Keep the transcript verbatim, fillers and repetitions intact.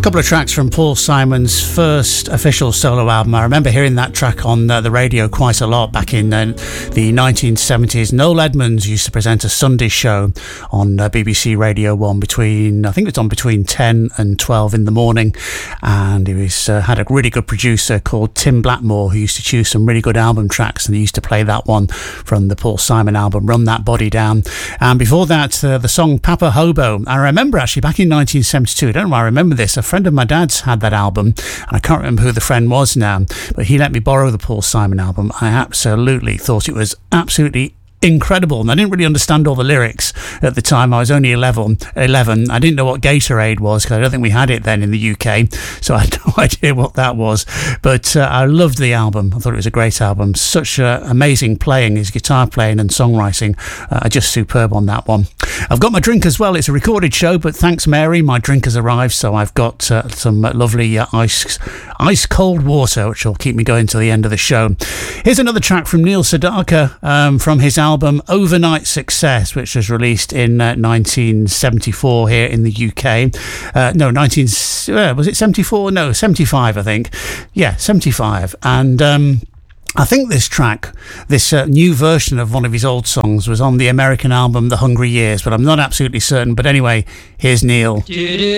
couple of tracks from Paul Simon's first official solo album. I remember hearing that track on uh, the radio quite a lot back in uh, the nineteen seventies. Noel Edmonds used to present a Sunday show on uh, B B C Radio one between, I think it was on between ten and twelve in the morning, and he was uh, had a really good producer called Tim Blackmore who used to choose some really good album tracks, and he used to play that one from the Paul Simon album, Run That Body Down. And before that, uh, the song Papa Hobo. I remember actually back in nineteen seventy-two, I don't know why I remember this, a friend of my dad's had that album, and I can't remember who the friend was now, but he let me borrow the Paul Simon album. I absolutely thought it was absolutely incredible, and I didn't really understand all the lyrics at the time. I was only eleven. eleven. I didn't know what Gatorade was because I don't think we had it then in the U K, so I had no idea what that was. But uh, I loved the album. I thought it was a great album. Such uh, amazing playing. His guitar playing and songwriting uh, are just superb on that one. I've got my drink as well. It's a recorded show, but thanks Mary, my drink has arrived, so I've got uh, some lovely uh, ice ice cold water, which will keep me going till the end of the show. Here's another track from Neil Sedaka um, from his album album Overnight Success, which was released in uh, nineteen seventy-four here in the U K. Uh, no, nineteen uh, was it seventy-four? No, seventy-five, I think. Yeah, seventy-five. And um, I think this track, this uh, new version of one of his old songs, was on the American album The Hungry Years, but I'm not absolutely certain. But anyway, here's Neil.